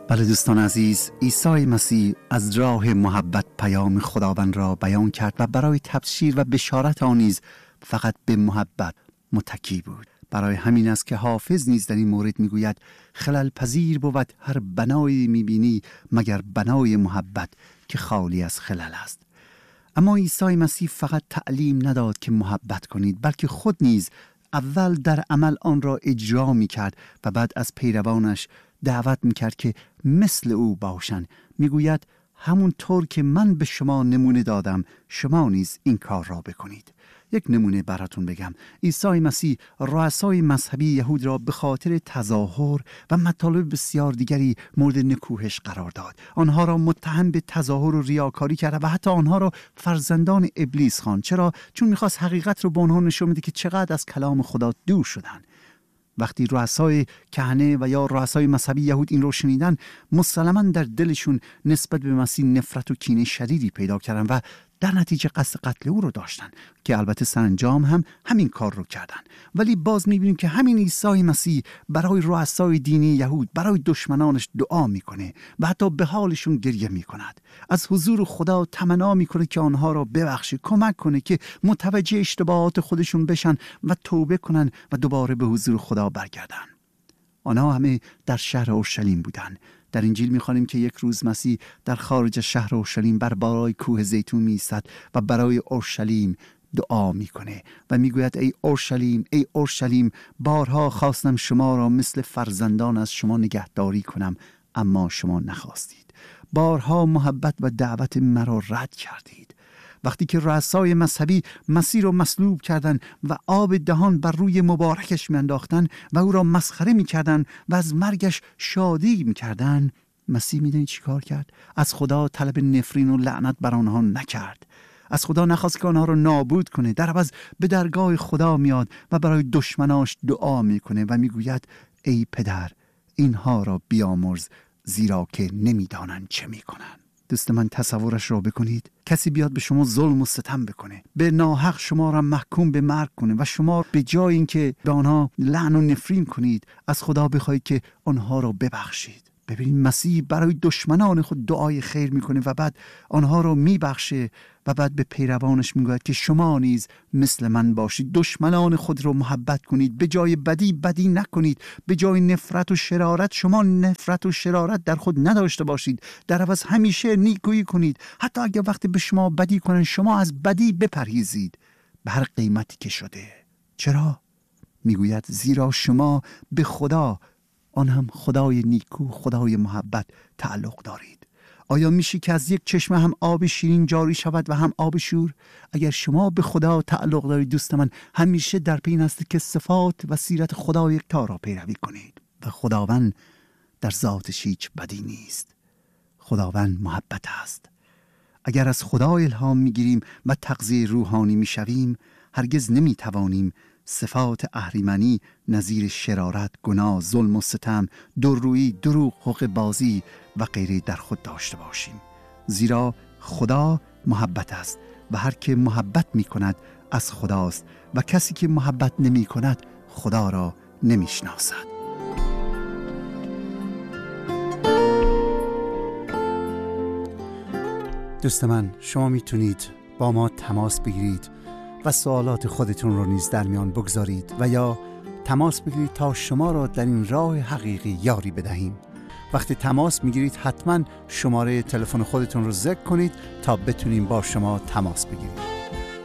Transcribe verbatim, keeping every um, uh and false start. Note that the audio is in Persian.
بله دوستان عزیز، عیسی مسیح از راه محبت پیام خداوند را بیان کرد و برای تبشیر و بشارت آن نیز فقط به محبت متکی بود. برای همین است که حافظ نیز در این مورد میگوید خلل پذیر بود هر بنایی میبینی مگر بنای محبت که خالی از خلل است. اما عیسی مسیح فقط تعلیم نداد که محبت کنید، بلکه خود نیز اول در عمل آن را اجرا میکرد و بعد از پیروانش دعوت میکرد که مثل او باشند. میگوید همونطور که من به شما نمونه دادم شما نیز این کار را بکنید. یک نمونه براتون بگم. عیسی مسیح رؤسای مذهبی یهود را به خاطر تظاهر و مطالب بسیار دیگری مورد نکوهش قرار داد. آنها را متهم به تظاهر و ریاکاری کرد و حتی آنها را فرزندان ابلیس خواند. چرا؟ چون میخواست حقیقت رو به آنها نشون بده که چقدر از کلام خدا دور شدن. وقتی رؤسای کهنه و یا رؤسای مذهبی یهود این رو شنیدن، مسلماً در دلشون نسبت به مسیح نفرت و کینه شدیدی پیدا کردن و در نتیجه قصد قتل او رو داشتن که البته سرانجام هم همین کار رو کردن. ولی باز میبینیم که همین عیسی مسیح برای رؤسای دینی یهود، برای دشمنانش دعا میکنه و حتی به حالشون گریه میکند. از حضور خدا تمنا میکنه که آنها را ببخشه، کمک کنه که متوجه اشتباهات خودشون بشن و توبه کنن و دوباره به حضور خدا برگردن. آنها همه در شهر اورشلیم بودن. در انجیل می‌خوانیم که یک روز مسیح در خارج شهر اورشلیم بر بالای کوه زیتون می‌ایستد و برای اورشلیم دعا می‌کنه و می‌گوید ای اورشلیم، ای اورشلیم، بارها خواستم شما را مثل فرزندان از شما نگهداری کنم اما شما نخواستید. بارها محبت و دعوت مرا رد کردید. وقتی که رؤسای مذهبی مسیح را مصلوب کردند و آب دهان بر روی مبارکش میانداختند و او را مسخره میکردند و از مرگش شادی میکردند، مسیح میدونید چی کار کرد؟ از خدا طلب نفرین و لعنت بر آنها نکرد. از خدا نخواست که آنها را نابود کنه. در عوض به درگاه خدا میاد و برای دشمناش دعا میکنه و میگوید ای پدر اینها را بیامرز زیرا که نمیدانند چه میکنند. دوست من تصورش را بکنید، کسی بیاد به شما ظلم و ستم بکنه، به ناحق شما را محکوم به مرگ کنه و شما به جای اینکه به آنها لعن و نفرین کنید از خدا بخواید که آنها را ببخشید. ببینید مسیح برای دشمنان خود دعای خیر میکنه و بعد آنها را میبخشه و بعد به پیروانش میگوید که شما نیز مثل من باشید، دشمنان خود را محبت کنید، به جای بدی بدی نکنید، به جای نفرت و شرارت شما نفرت و شرارت در خود نداشته باشید، در عوض همیشه نیکویی کنید. حتی اگر وقتی به شما بدی کنن شما از بدی بپرهیزید به هر قیمتی که شده. چرا؟ میگوید زیرا شما به خدا، آن هم خدای نیکو، خدای محبت تعلق دارید. آیا میشه که از یک چشمه هم آب شیرین جاری شود و هم آب شور؟ اگر شما به خدا تعلق دارید دوست من، همیشه در پی این است که صفات و سیرت خدا یکتا را پیروی کنید و خداوند در ذاتش هیچ بدی نیست. خداوند محبت است. اگر از خدا الهام میگیریم و تغذیه روحانی میشویم، هرگز نمیتوانیم صفات اهریمنی نظیر شرارت، گناه، ظلم و ستم، درویی، دروغ، حقه بازی و غیره در خود داشته باشیم. زیرا خدا محبت است و هر که محبت می کند از خداست و کسی که محبت نمی کند خدا را نمی شناسد. دوست من، شما میتونید با ما تماس بگیرید و سوالات خودتون رو نیز در میان بگذارید و یا تماس بگیرید تا شما را در این راه حقیقی یاری بدهیم. وقتی تماس میگیرید حتما شماره تلفن خودتون رو ذکر کنید تا بتونیم با شما تماس بگیریم.